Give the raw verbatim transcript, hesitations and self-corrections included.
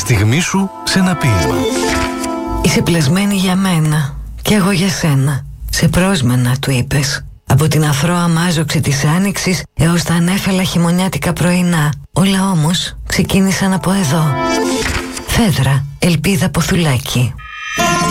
στιγμή σου σε ένα ποίημα. Είσαι πλασμένη για μένα και εγώ για σένα. Σε πρόσμενα, του είπες. Από την αφρό αμάζοξη της άνοιξης έως τα ανέφελα χειμωνιάτικα πρωινά. Όλα όμως ξεκίνησαν από εδώ. Φέδρα, Ελπίδα Ποθουλάκη.